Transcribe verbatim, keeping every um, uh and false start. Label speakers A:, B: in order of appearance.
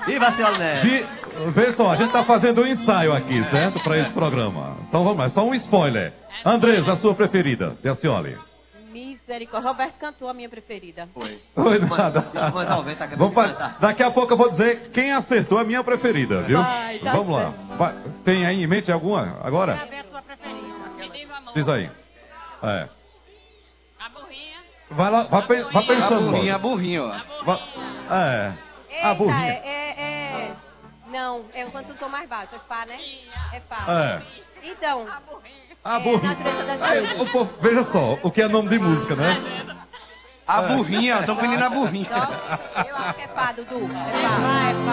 A: Viva, senhor Neto.
B: Vi... Vê só, a gente tá fazendo um ensaio aqui, certo? Para esse programa. Então vamos lá, só um spoiler. Andrés, a sua preferida, Piacioli.
C: Misericórdia. Roberto cantou a minha preferida.
A: Foi.
B: Foi nada. Vamos fa... Daqui a pouco eu vou dizer quem acertou a minha preferida, viu?
C: Vai, tá
B: vamos lá. Vai. Tem aí em mente alguma agora?
D: Quer ver a tua preferida?
B: Diz aí. É.
D: A burrinha.
B: Vai lá, vai, pe... vai pensando.
E: A burrinha, a
B: logo.
E: burrinha, ó.
B: Vai... É.
C: Eita,
B: A burrinha.
C: É, é, é... Não, é quando eu tô mais baixo. É Fá, né? É Fá.
B: É.
C: Então,
B: A
C: é
B: burrinha.
C: Natureza das
B: Aí,
C: Coisas.
B: o povo- veja só, o que é nome de música, né?
E: A burrinha, estão pedindo a burrinha.
C: Eu acho que é Fá, Dudu. É Fá.